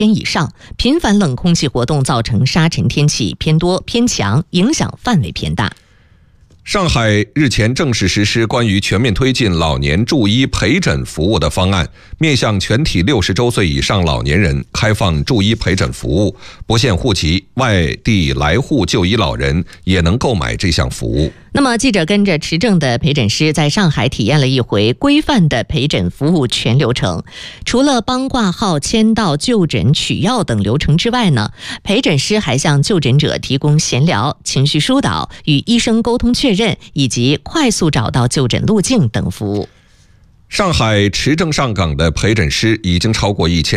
天以上，频繁冷空气活动造成沙尘天气偏多偏强，影响范围偏大。 上海日前正式实施关于全面推进老年助医陪诊服务的方案，面向全体60周岁以上老年人开放助医陪诊服务，不限户籍，外地来沪就医老人也能购买这项服务。 那么记者跟着持证的陪诊师在上海体验了一回规范的陪诊服务全流程。除了帮挂号、签到、就诊、取药等流程之外呢，陪诊师还向就诊者提供闲聊、情绪疏导、与医生沟通确认以及快速找到就诊路径等服务。 上海持证上岗的陪诊师已经超过1000